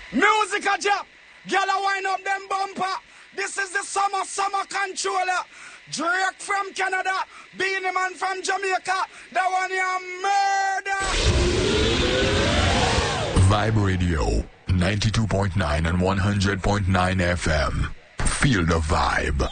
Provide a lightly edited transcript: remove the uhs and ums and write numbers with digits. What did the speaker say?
Music a jab. Girl a wind up them bumper. This is the summer controller. Drake from Canada. Beanie Man from Jamaica. That one you murder. Vibe Radio 92.9 and 100.9 FM. Feel the vibe.